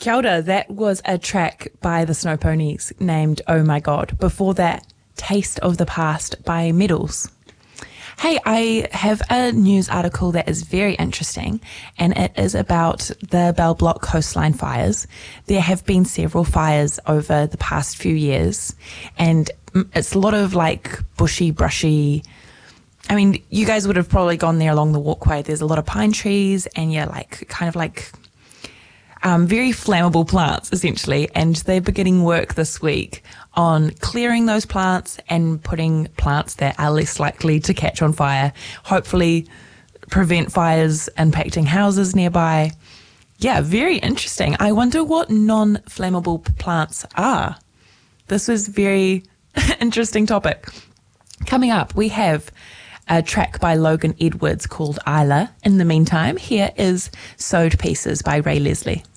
Kia ora, that was a track by the Snow Ponies named Oh My God. Before that, Taste of the Past by Medals. Hey, I have a news article that is very interesting, and it is about the Bell Block coastline fires. There have been several fires over the past few years, and it's a lot of like bushy, brushy. I mean, you guys would have probably gone there along the walkway. There's a lot of pine trees, and yeah, like kind of like very flammable plants, essentially, and they're beginning work this week on clearing those plants and putting plants that are less likely to catch on fire, hopefully prevent fires impacting houses nearby. Yeah, very interesting. I wonder what non-flammable plants are. This was a very interesting topic. Coming up, we have a track by Logan Edwards called Isla. In the meantime, here is Sewed Pieces by Ray Leslie.